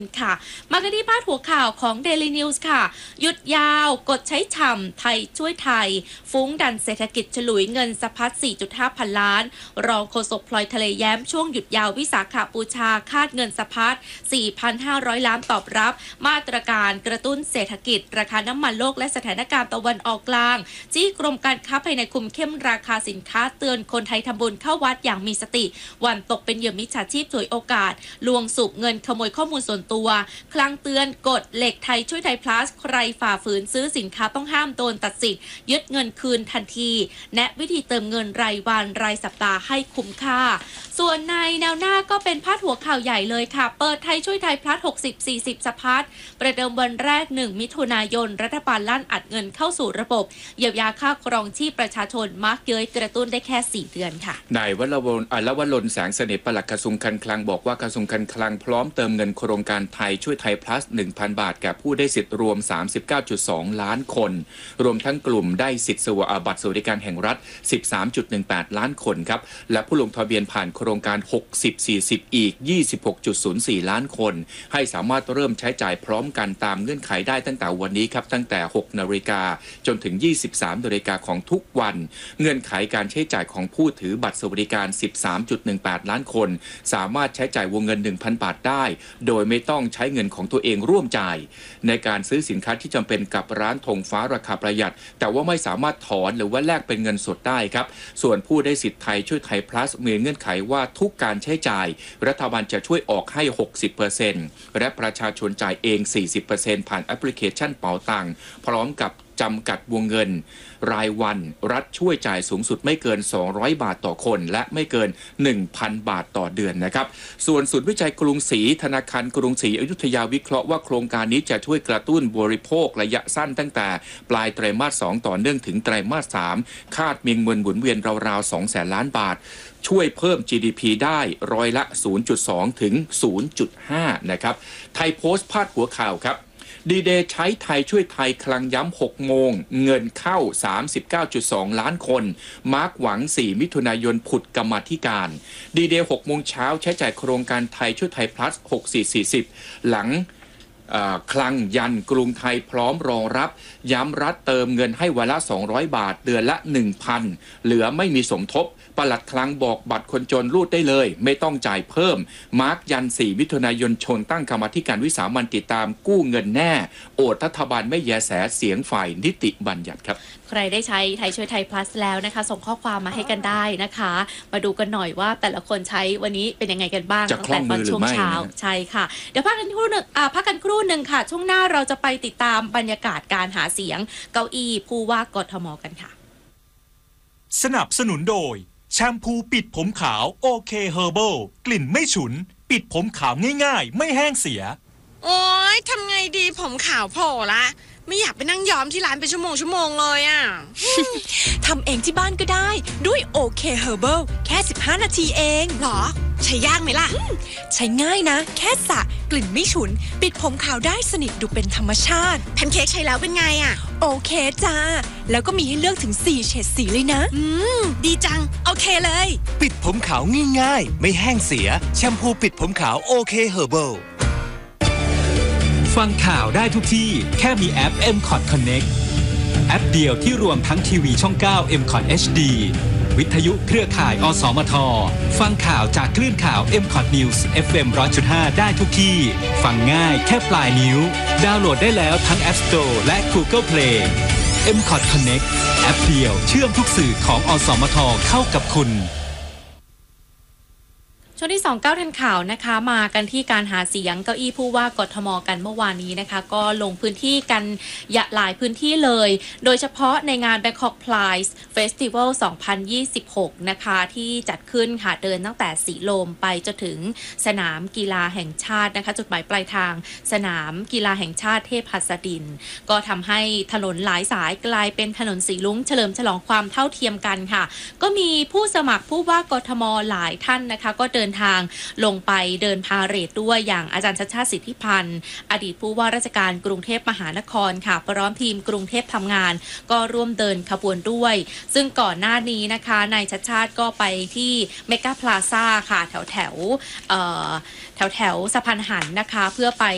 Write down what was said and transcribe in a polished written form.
ค่ะมากันที่พาดหัวข่าวของ Daily News ค่ะหยุดยาวกดใช้ฉ่ำไทยช่วยไทยฟุ้งดันเศรษฐกิจฉลุยเงินสะพัด 4.5 พันล้านรองโฆษกพลอยทะเลแย้มช่วงหยุดยาววิสาขบูชาคาดเงินสะพัด 4,500 ล้านตอบรับมาตรการกระตุ้นเศรษฐกิจราคาน้ำมันโลกและสถานการณ์ตะวันออกกลางจี้กรมการค้าภายในคุมเข้มราคาสินค้าเตือนคนไทยทำบุญเข้าวัดอย่างมีสติวันตกเป็นเหยื่อมิจฉาชีพฉวยโอกาสลวงสูบเงินขโมยข้อมูลส่วนตัวคลังเตือนกฎเหล็กไทยช่วยไทยพลัสใครฝ่าฝืนซื้อสินค้าต้องห้ามโดนตัดสิทธิ์ยึดเงินคืนทันทีแนะวิธีเติมเงินรายวันรายสัปดาห์ให้คุ้มค่าส่วนในแนวหน้าก็เป็นพาดหัวข่าวใหญ่เลยค่ะเปิดไทยช่วยไทยพลัส60-40 สะพัดประเดิมวันแรก1 มิถุนายนรัฐบาลลั่นอัดเงินเข้าสู่ระบบเยียวยาค่าครองชีพประชาชนมาร์กเย้ยกระตุ้นได้แค่4 เดือนค่ะนายวรลแสงเสน่ห์ปลัดกระทรวงการคลังบอกว่ากระทรวงการคลังพร้อมเติมเงินโครงการไทยช่วยไทยพลัส 1,000 บาทแก่ผู้ได้สิทธิ์รวม 39.2 ล้านคนรวมทั้งกลุ่มได้สิทธิ์บัตรสวัสดิการแห่งรัฐ 13.18 ล้านคนครับและผู้ลงทะเบียนผ่านโครงการ60-40อีก 26.04 ล้านคนให้สามารถเริ่มใช้จ่ายพร้อมกันตามเงื่อนไขได้ตั้งแต่วันนี้ครับตั้งแต่ 6 นาฬิกาจนถึง 23 นาฬิกาของทุกวันเงื่อนไขการใช้จ่ายของผู้ถือบัตรสวัสดิการ 13.18 ล้านคนสามารถใช้จ่ายวงเงิน 1,000 บาทได้โดยไม่ต้องใช้เงินของตัวเองร่วมจ่ายในการซื้อสินค้าที่จำเป็นกับร้านธงฟ้าราคาประหยัดแต่ว่าไม่สามารถถอนหรือว่าแลกเป็นเงินสดได้ครับส่วนผู้ได้สิทธิ์ไทยช่วยไทยพลัสมีเงื่อนไขว่าทุกการใช้จ่ายรัฐบาลจะช่วยออกให้ 60% และประชาชนจ่ายเอง 40% ผ่านแอปพลิเคชันเป๋าตังค์พร้อมกับจำกัดวงเงินรายวันรัฐช่วยจ่ายสูงสุดไม่เกิน200 บาทต่อคนและไม่เกิน 1,000 บาทต่อเดือนนะครับส่วนศูนย์วิจัยกรุงศรีธนาคารกรุงศรีอยุธยาวิเคราะห์ว่าโครงการนี้จะช่วยกระตุ้นบริโภคระยะสั้นตั้งแต่ปลายไตรมาส 2ต่อเนื่องถึงไตรมาส 3คาดมีเงินหมุนเวียนราวๆ 200,000 ล้านบาทช่วยเพิ่ม GDP ได้ร้อยละ 0.2 ถึง 0.5 นะครับไทยโพสต์พาดหัวข่าวครับดีเดย์ใช้ไทยช่วยไทยคลังย้ำ6 โมงเงินเข้า 39.2 ล้านคนมาร์กหวัง 4 มิถุนายนผุดกรรมาธิการดีเดย์6 โมงเช้าใช้จ่ายโครงการไทยช่วยไทยพลัส 6440 หลังคลังยันกรุงไทยพร้อมรองรับย้ำรัฐเติมเงินให้วันละ200 บาทเดือนละ 1,000 เหลือไม่มีสมทบปลัดคลังบอกบัตรคนจนรูดได้เลยไม่ต้องจ่ายเพิ่มมาร์กยัน 4 มิถุนายนชนตั้งกรรมาธิการวิสามัญติดตามกู้เงินแน่โอดรัฐบาลไม่แยแสเสียงฝ่ายนิติบัญญัติครับใครได้ใช้ไทยช่วยไทยพลัสแล้วนะคะส่งข้อความมาให้กันได้นะคะมาดูกันหน่อยว่าแต่ละคนใช้วันนี้เป็นยังไงกันบ้างตั้งแต่ตอนช่วงเช้าใช่ค่ะเดี๋ยวพักกันครู่หนึ่งค่ะช่วงหน้าเราจะไปติดตามบรรยากาศการหาเสียงเก้าอี้ผู้ว่ากทมกันค่ะสนับสนุนโดยแชมพูปิดผมขาวโอเคเฮอร์เบิลกลิ่นไม่ฉุนปิดผมขาวง่ายๆไม่แห้งเสียโอ๊ยทำไงดีผมขาวโผล่ละไม่อยากไปนั่งย้อมที่ร้านเป็นชั่วโมงเลยอ่ะทำเองที่บ้านก็ได้ด้วยโอเคเฮอร์เบิลแค่15 นาทีเองหรอใช้ยากไหมล่ะใช้ง่ายนะแค่สระกลิ่นไม่ฉุนปิดผมขาวได้สนิทดูเป็นธรรมชาติแพนเค้กใช้แล้วเป็นไงอ่ะโอเคจ้าแล้วก็มีให้เลือกถึง4เฉดสีเลยนะดีจังโอเคเลยปิดผมขาวง่ายๆไม่แห้งเสียแชมพูปิดผมขาวโอเคเฮอร์เบิลฟังข่าวได้ทุกที่แค่มีแอป MCOT Connect แอปเดียวที่รวมทั้งทีวีช่อง 9 MCOT HD วิทยุเครือข่ายอสมทฟังข่าวจากคลื่นข่าว MCOT News FM 100.5 ได้ทุกที่ฟังง่ายแค่ปลายนิ้วดาวน์โหลดได้แล้วทั้ง App Store และ Google Play MCOT Connect แอปเดียวเชื่อมทุกสื่อของอสมทเข้ากับคุณช่วงที่29ทันข่าวนะคะมากันที่การหาเสียงเก้าอี้ผู้ว่ากทมกันเมื่อวานนี้นะคะก็ลงพื้นที่กันหลายพื้นที่เลยโดยเฉพาะในงาน Bangkok Pride Festival 2026 นะคะที่จัดขึ้นค่ะเดินตั้งแต่สีลมไปจนถึงสนามกีฬาแห่งชาตินะคะจุดหมายปลายทางสนามกีฬาแห่งชาติเทพหัสดินก็ทำให้ถนนหลายสายกลายเป็นถนนสีลุ้งเฉลิมฉลองความเท่าเทียมกันค่ะก็มีผู้สมัครผู้ว่ากทมหลายท่านนะคะก็เดินทางลงไปเดินพาเหรดด้วยอย่างอาจารย์ชัชชาติสิทธิพันธ์อดีตผู้ว่าราชการกรุงเทพมหานครค่ะพร้อมทีมกรุงเทพทำงานก็ร่วมเดินขบวนด้วยซึ่งก่อนหน้านี้นะคะนายชัชชาติก็ไปที่เมกาพลาซ่าค่ะแถวสะพานหันนะคะเพื่อไป